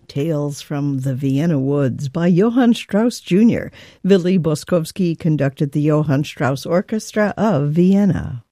Tales from the Vienna Woods by Johann Strauss Jr. Willy Boskowski conducted the Johann Strauss Orchestra of Vienna.